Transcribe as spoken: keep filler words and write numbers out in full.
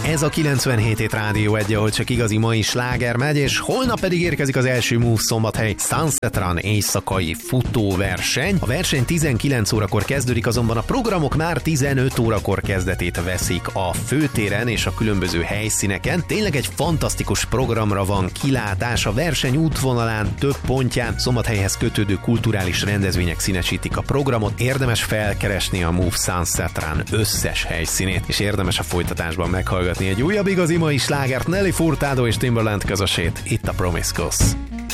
Ez a kilencvenhét hét Rádió egy, ahol csak igazi mai sláger megy, és holnap pedig érkezik az első Move Szombathely Sunset Run éjszakai futóverseny. A verseny tizenkilenc órakor kezdődik, azonban a programok már tizenöt órakor kezdetét veszik a főtéren és a különböző helyszíneken. Tényleg egy fantasztikus programra van kilátás, a verseny útvonalán több pontján Szombathelyhez kötődő kulturális rendezvények színesítik a programot. Érdemes felkeresni a Move Sunset Run összes helyszínét, és érdemes a folytatásban meghallgatni egy újabb igazi mai slágert, Nelly Furtado és Timbaland közösét, itt a Promiscuous.